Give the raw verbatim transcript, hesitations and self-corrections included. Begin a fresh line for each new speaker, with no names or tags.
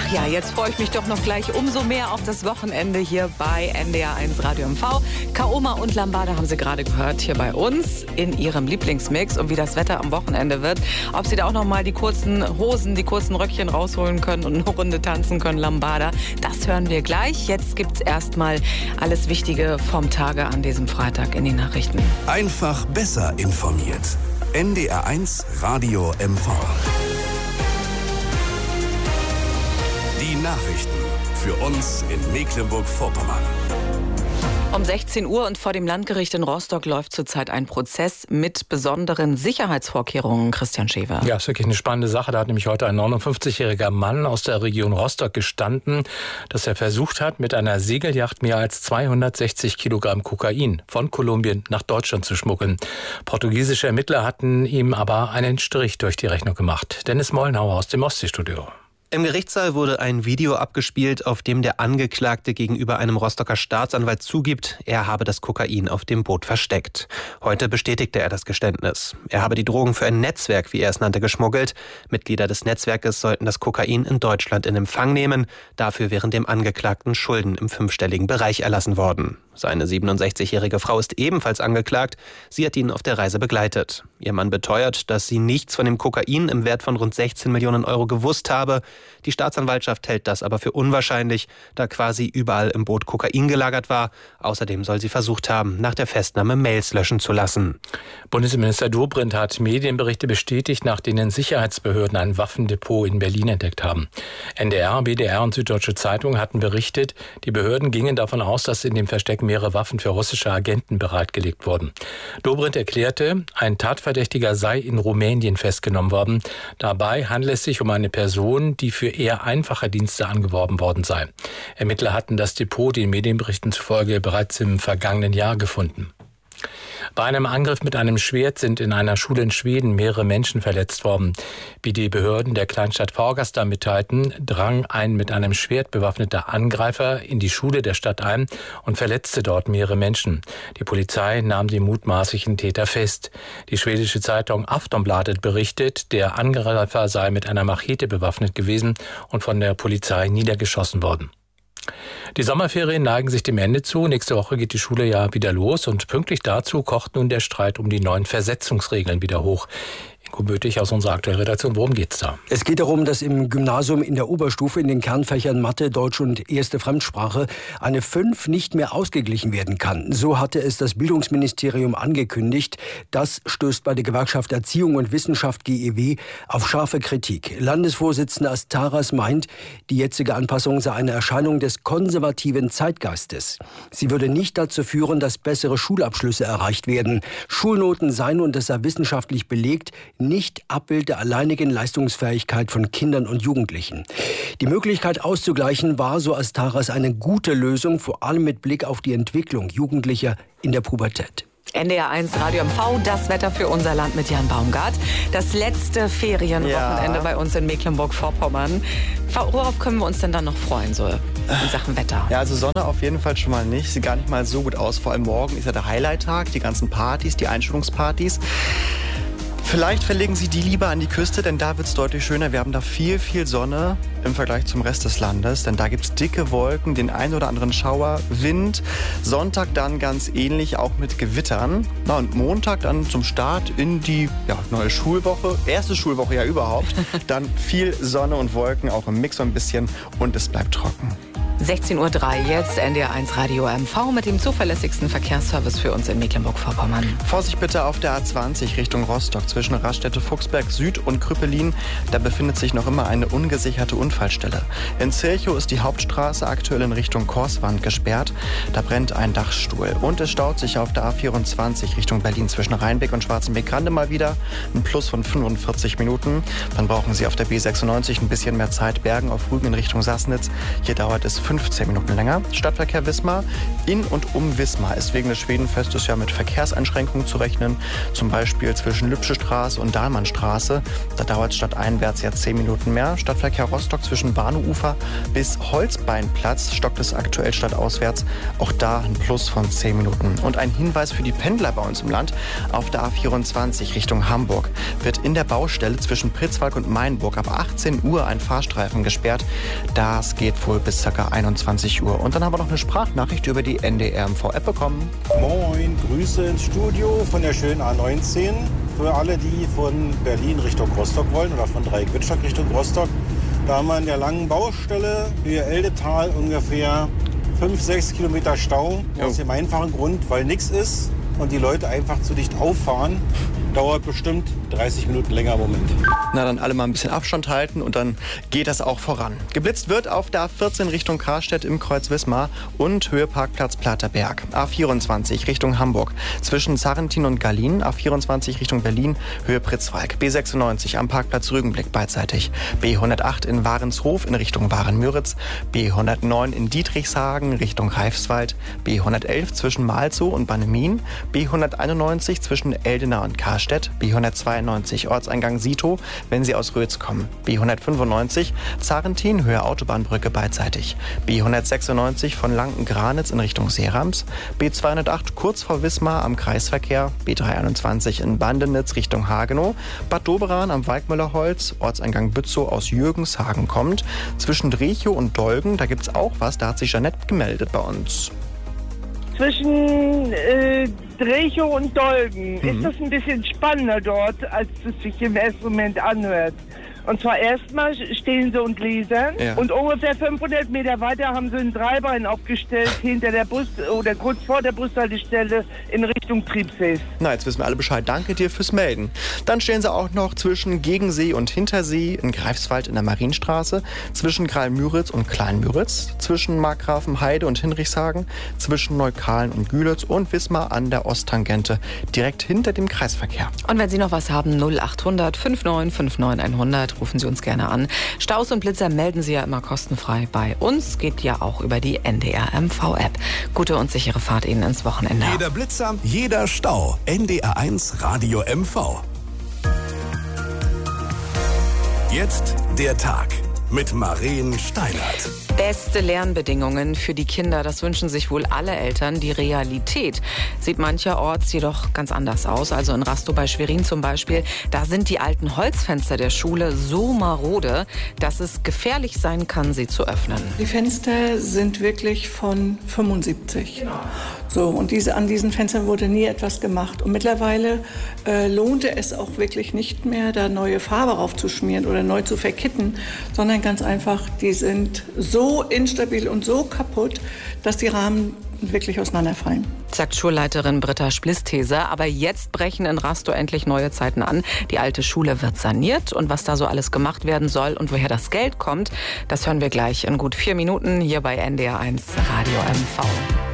Ach ja, jetzt freue ich mich doch noch gleich umso mehr auf das Wochenende hier bei N D R eins Radio M V. Kaoma und Lambada haben Sie gerade gehört hier bei uns in Ihrem Lieblingsmix. Und wie das Wetter am Wochenende wird, ob Sie da auch noch mal die kurzen Hosen, die kurzen Röckchen rausholen können und eine Runde tanzen können, Lambada, das hören wir gleich. Jetzt gibt's erstmal alles Wichtige vom Tage an diesem Freitag in den Nachrichten.
Einfach besser informiert. N D R eins Radio M V. Die Nachrichten für uns in Mecklenburg-Vorpommern.
Um sechzehn Uhr und vor dem Landgericht in Rostock läuft zurzeit ein Prozess mit besonderen Sicherheitsvorkehrungen. Christian Schäfer.
Ja, ist wirklich eine spannende Sache. Da hat nämlich heute ein neunundfünfzigjähriger Mann aus der Region Rostock gestanden, dass er versucht hat, mit einer Segelyacht mehr als zweihundertsechzig Kilogramm Kokain von Kolumbien nach Deutschland zu schmuggeln. Portugiesische Ermittler hatten ihm aber einen Strich durch die Rechnung gemacht. Dennis Mollenhauer aus dem Ostseestudio.
Im Gerichtssaal wurde ein Video abgespielt, auf dem der Angeklagte gegenüber einem Rostocker Staatsanwalt zugibt, er habe das Kokain auf dem Boot versteckt. Heute bestätigte er das Geständnis. Er habe die Drogen für ein Netzwerk, wie er es nannte, geschmuggelt. Mitglieder des Netzwerkes sollten das Kokain in Deutschland in Empfang nehmen. Dafür wären dem Angeklagten Schulden im fünfstelligen Bereich erlassen worden. Seine siebenundsechzigjährige Frau ist ebenfalls angeklagt. Sie hat ihn auf der Reise begleitet. Ihr Mann beteuert, dass sie nichts von dem Kokain im Wert von rund sechzehn Millionen Euro gewusst habe. Die Staatsanwaltschaft hält das aber für unwahrscheinlich, da quasi überall im Boot Kokain gelagert war. Außerdem soll sie versucht haben, nach der Festnahme Mails löschen zu lassen.
Bundesminister Dobrindt hat Medienberichte bestätigt, nach denen Sicherheitsbehörden ein Waffendepot in Berlin entdeckt haben. N D R, B D R und Süddeutsche Zeitung hatten berichtet, die Behörden gingen davon aus, dass in dem Versteck mehrere Waffen für russische Agenten bereitgelegt wurden. Dobrindt erklärte, ein Tatverdächtiger sei in Rumänien festgenommen worden. Dabei handele es sich um eine Person, die für eher einfache Dienste angeworben worden sei. Ermittler hatten das Depot den Medienberichten zufolge bereits im vergangenen Jahr gefunden. Bei einem Angriff mit einem Schwert sind in einer Schule in Schweden mehrere Menschen verletzt worden. Wie die Behörden der Kleinstadt Fagersta mitteilten, drang ein mit einem Schwert bewaffneter Angreifer in die Schule der Stadt ein und verletzte dort mehrere Menschen. Die Polizei nahm den mutmaßlichen Täter fest. Die schwedische Zeitung Aftonbladet berichtet, der Angreifer sei mit einer Machete bewaffnet gewesen und von der Polizei niedergeschossen worden. Die Sommerferien neigen sich dem Ende zu. Nächste Woche geht die Schule ja wieder los und pünktlich dazu kocht nun der Streit um die neuen Versetzungsregeln wieder hoch. Ingo Bötig aus unserer aktuellen Redaktion. Worum geht's da?
Es geht darum, dass im Gymnasium in der Oberstufe in den Kernfächern Mathe, Deutsch und erste Fremdsprache eine fünf nicht mehr ausgeglichen werden kann. So hatte es das Bildungsministerium angekündigt. Das stößt bei der Gewerkschaft Erziehung und Wissenschaft G E W auf scharfe Kritik. Landesvorsitzender Astaras meint, die jetzige Anpassung sei eine Erscheinung des konservativen Zeitgeistes. Sie würde nicht dazu führen, dass bessere Schulabschlüsse erreicht werden. Schulnoten seien, und das sei wissenschaftlich belegt, nicht Abbild der alleinigen Leistungsfähigkeit von Kindern und Jugendlichen. Die Möglichkeit auszugleichen war, so Astaras, eine gute Lösung, vor allem mit Blick auf die Entwicklung Jugendlicher in der Pubertät.
N D R eins Radio M V, das Wetter für unser Land mit Jan Baumgart. Das letzte Ferienwochenende ja. bei uns in Mecklenburg-Vorpommern. Worauf können wir uns denn dann noch freuen, so in Sachen Wetter?
Ja, also Sonne auf jeden Fall schon mal nicht. Sieht gar nicht mal so gut aus. Vor allem morgen ist ja der Highlight-Tag, die ganzen Partys, die Einschulungspartys. Vielleicht verlegen Sie die lieber an die Küste, denn da wird es deutlich schöner. Wir haben da viel, viel Sonne im Vergleich zum Rest des Landes, denn da gibt es dicke Wolken, den einen oder anderen Schauer, Wind. Sonntag dann ganz ähnlich, auch mit Gewittern. Na, und Montag dann zum Start in die ja, neue Schulwoche, erste Schulwoche ja überhaupt. Dann viel Sonne und Wolken, auch im Mix so ein bisschen, und es bleibt trocken.
sechzehn Uhr drei jetzt, N D R eins Radio M V mit dem zuverlässigsten Verkehrsservice für uns in Mecklenburg-Vorpommern.
Vorsicht bitte auf der A zwanzig Richtung Rostock zwischen Raststätte Fuchsberg Süd und Krüppelin. Da befindet sich noch immer eine ungesicherte Unfallstelle. In Zirchow ist die Hauptstraße aktuell in Richtung Korswand gesperrt. Da brennt ein Dachstuhl. Und es staut sich auf der A vierundzwanzig Richtung Berlin zwischen Rheinbeck und Schwarzenbeck-Grande mal wieder. Ein Plus von fünfundvierzig Minuten. Dann brauchen Sie auf der B sechsundneunzig ein bisschen mehr Zeit. Bergen auf Rügen in Richtung Sassnitz. Hier dauert es fünfzehn Minuten länger. Stadtverkehr Wismar. In und um Wismar ist wegen des Schwedenfestes ja mit Verkehrseinschränkungen zu rechnen. Zum Beispiel zwischen Lübsche Straße und Dahlmannstraße. Da dauert es stadteinwärts ja zehn Minuten mehr. Stadtverkehr Rostock zwischen Bahnhofsufer bis Holzbeinplatz stockt es aktuell stadtauswärts. Auch da ein Plus von zehn Minuten. Und ein Hinweis für die Pendler bei uns im Land. Auf der A vierundzwanzig Richtung Hamburg wird in der Baustelle zwischen Pritzwalk und Mainburg ab achtzehn Uhr ein Fahrstreifen gesperrt. Das geht wohl bis ca. einundzwanzig Uhr. Und dann haben wir noch eine Sprachnachricht über die N D R M V-App bekommen.
Moin, Grüße ins Studio von der schönen A neunzehn. Für alle, die von Berlin Richtung Rostock wollen oder von Dreieck-Wittstock Richtung Rostock. Da haben wir in der langen Baustelle Höhe Eldetal ungefähr fünf, sechs Kilometer Stau.
Jo.
Aus dem einfachen Grund, weil nichts ist und die Leute einfach zu dicht auffahren. Dauert bestimmt dreißig Minuten länger im Moment.
Na, dann alle mal ein bisschen Abstand halten und dann geht das auch voran. Geblitzt wird auf der A vierzehn Richtung Karstedt im Kreuz Wismar und Höheparkplatz Platerberg. A vierundzwanzig Richtung Hamburg zwischen Sarrentin und Gallien. A vierundzwanzig Richtung Berlin, Höhe Pritzwalk. B sechsundneunzig am Parkplatz Rügenblick beidseitig. B hundertacht in Warenshof in Richtung Waren-Müritz. B hundertneun in Dietrichshagen Richtung Greifswald. B hundertelf zwischen Malzow und Bannemin. B hunderteinundneunzig zwischen Eldena und Karstedt. B hundertzweiundneunzig Ortseingang Sito, wenn Sie aus Rötz kommen. B hundertfünfundneunzig Zarrentin, Höhe Autobahnbrücke beidseitig. B hundertsechsundneunzig von Lanken-Granitz in Richtung Seerams. B zweihundertacht kurz vor Wismar am Kreisverkehr. B dreihunderteinundzwanzig in Bandenitz Richtung Hagenow. Bad Doberan am Waldmüllerholz, Ortseingang Bützow aus Jürgenshagen kommt. Zwischen Drechow und Dolgen, da gibt's auch was, da hat sich Jeanette gemeldet bei uns.
Zwischen äh, Drechow und Dolgen
Mhm.
ist das ein bisschen spannender dort, als es sich im ersten Moment anhört. Und zwar erstmal stehen sie und lesen
Ja.
und ungefähr fünfhundert Meter weiter haben sie ein Dreibein aufgestellt hinter der Bus oder kurz vor der Bushaltestelle in Richtung Triebsees.
Na, jetzt wissen wir alle Bescheid. Danke dir fürs Melden. Dann stehen sie auch noch zwischen Gegensee und Hintersee in Greifswald in der Marienstraße, zwischen Greil-Müritz und Klein-Müritz, zwischen Markgrafenheide und Hinrichshagen, zwischen Neukalen und Gülitz und Wismar an der Osttangente, direkt hinter dem Kreisverkehr.
Und wenn Sie noch was haben, null achthundert fünfundneunzig fünfundneunzig hundert, rufen Sie uns gerne an. Staus und Blitzer melden Sie ja immer kostenfrei bei uns. Geht ja auch über die N D R M V-App. Gute und sichere Fahrt Ihnen ins Wochenende.
Jeder Blitzer, jeder Stau. N D R eins Radio M V. Jetzt der Tag mit Maren Steinert.
Beste Lernbedingungen für die Kinder, das wünschen sich wohl alle Eltern. Die Realität sieht mancherorts jedoch ganz anders aus. Also in Rastow bei Schwerin zum Beispiel, da sind die alten Holzfenster der Schule so marode, dass es gefährlich sein kann, sie zu öffnen.
Die Fenster sind wirklich von fünfundsiebzig. Genau. So, und diese, an diesen Fenstern wurde nie etwas gemacht. Und mittlerweile äh, lohnte es auch wirklich nicht mehr, da neue Farbe raufzuschmieren oder neu zu verkitten, sondern ganz einfach, die sind so instabil und so kaputt, dass die Rahmen wirklich auseinanderfallen.
Sagt Schulleiterin Britta Splistheser. Aber jetzt brechen in Rastow endlich neue Zeiten an. Die alte Schule wird saniert. Und was da so alles gemacht werden soll und woher das Geld kommt, das hören wir gleich in gut vier Minuten hier bei N D R eins Radio M V.